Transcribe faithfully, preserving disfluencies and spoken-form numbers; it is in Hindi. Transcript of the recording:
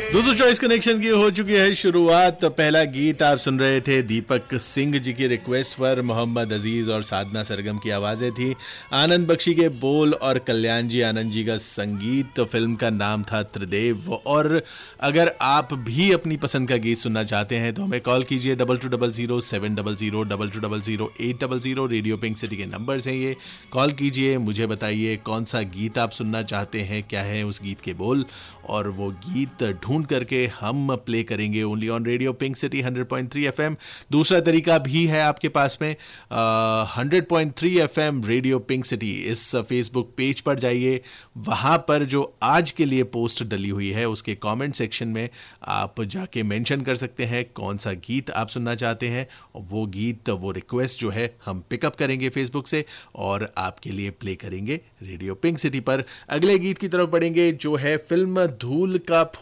दोस्तों चॉइस कनेक्शन की हो चुकी है शुरुआत। पहला गीत आप सुन रहे थे दीपक सिंह जी की रिक्वेस्ट पर। मोहम्मद अजीज और साधना सरगम की आवाजें थी। आनंद बख्शी के बोल और कल्याण जी आनंद जी का संगीत। फिल्म का नाम था त्रिदेव। और अगर आप भी अपनी पसंद का गीत सुनना चाहते हैं तो हमें कॉल कीजिए double two double zero seven double zero double two double zero eight double zero. Radio pink city के नंबर्स हैं ये। कॉल कीजिए, मुझे बताइए कौन सा गीत आप सुनना चाहते हैं, क्या है उस गीत के बोल, और वो गीत ढूंढ करके हम प्ले करेंगे only on radio pink city hundred point three FM. दूसरा तरीका भी है आपके पास में, hundred point three FM radio pink city इस फेसबुक पेज पर जाइए। वहां पर जो आज के लिए पोस्ट डली हुई है उसके कमेंट सेक्शन में आप जाके मेंशन कर सकते हैं कौन सा गीत आप सुनना चाहते हैं। वो गीत, वो रिक्वेस्ट जो है हम पिकअप करेंगे फेसबुक से और आपके लिए प्ले करेंगे रेडियो पिंक सिटी पर। अगले गीत की तरफ बढ़ेंगे जो है फिल्म धूल का